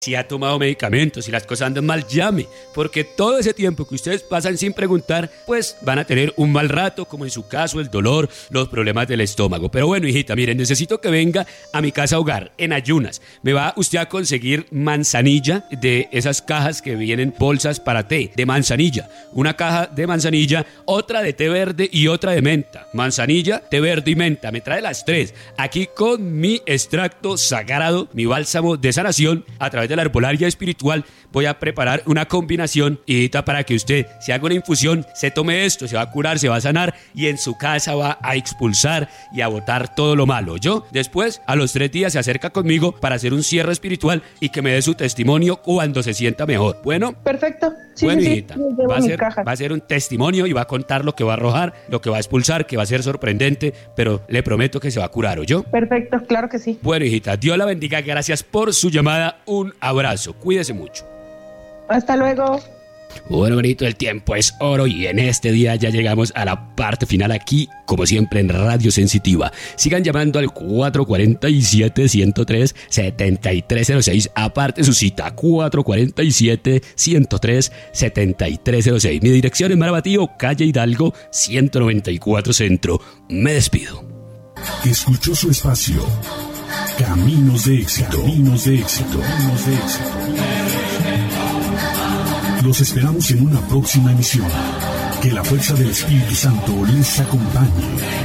Si ha tomado medicamentos, si las cosas andan mal, llame, porque todo ese tiempo que ustedes pasan sin preguntar, pues van a tener un mal rato, como en su caso el dolor, los problemas del estómago. Pero bueno, hijita, miren, necesito que venga a mi casa hogar en ayunas. Me va usted a conseguir manzanilla, de esas cajas que vienen bolsas para té, de manzanilla. Una caja de manzanilla, otra de té verde y otra de menta. Manzanilla, té verde y menta, me trae las tres. Aquí con mi extracto sagrado, mi bálsamo de sanación, a través de la herbolaria espiritual, voy a preparar una combinación, hijita, para que usted se haga una infusión, se tome esto, se va a curar, se va a sanar y en su casa va a expulsar y a botar todo lo malo. Yo después, a los 3 días, se acerca conmigo para hacer un cierre espiritual y que me dé su testimonio cuando se sienta mejor. Bueno, perfecto. Sí, bueno, sí, hijita, sí, va a ser un testimonio y va a contar lo que va a arrojar, lo que va a expulsar, que va a ser sorprendente, pero le prometo que se va a curar, ¿oyó? Perfecto, claro que sí. Bueno, hijita, Dios la bendiga, gracias por su llamada, un abrazo, cuídese mucho. Hasta luego. Bueno, bonito, el tiempo es oro y en este día ya llegamos a la parte final aquí, como siempre en Radio Sensitiva. Sigan llamando al 447-103-7306. Aparte su cita, 447-103-7306. Mi dirección es Marabatío, calle Hidalgo, 194 Centro. Me despido. Escuchó su espacio. Caminos de éxito. Caminos de éxito. Caminos de éxito. Los esperamos en una próxima emisión. Que la fuerza del Espíritu Santo les acompañe.